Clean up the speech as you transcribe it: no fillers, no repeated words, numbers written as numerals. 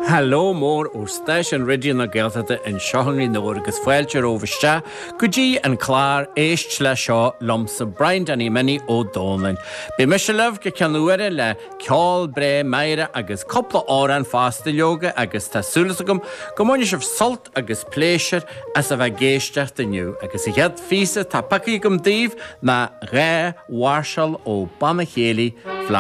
Hello mór ó station radio na Gaeltachta in Seohangaí Nóir agus foiilte óbhaiste go dtí an clár éist le seo lomsa Brian Danny Mini ó Dónlainn. Bí me se leh go ceanúire le ceáil bré meire agus coppla áran fásta leoga agus tásúlas agam go mhaine sibh solt agus pléisiir as a bheith géisteach aniu agus I chead físa tá pacaí gom daobh na ré Warshall ó Bannachéalaí